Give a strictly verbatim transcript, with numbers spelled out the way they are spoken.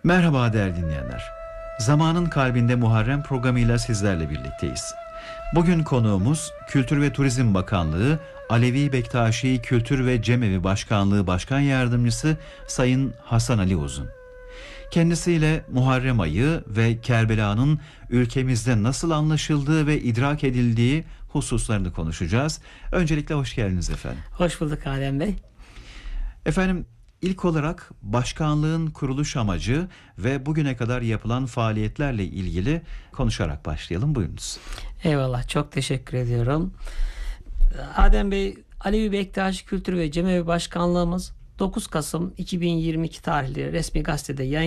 Merhaba değerli dinleyenler. Zamanın Kalbinde Muharrem programıyla sizlerle birlikteyiz. Bugün konuğumuz Kültür ve Turizm Bakanlığı Alevi Bektaşi Kültür ve Cemevi Başkanlığı Başkan Yardımcısı Sayın Hasan Ali Uzun. Kendisiyle Muharrem ayı ve Kerbela'nın ülkemizde nasıl anlaşıldığı ve idrak edildiği hususlarını konuşacağız. Öncelikle hoş geldiniz efendim. Hoş bulduk Adem Bey. Efendim, İlk olarak başkanlığın kuruluş amacı ve bugüne kadar yapılan faaliyetlerle ilgili konuşarak başlayalım. Buyurunuz. Eyvallah, çok teşekkür ediyorum. Adem Bey, Alevi Bektaşi Kültür ve Cemevi Başkanlığımız dokuz Kasım iki bin yirmi iki tarihli resmi gazetede yayınlandı.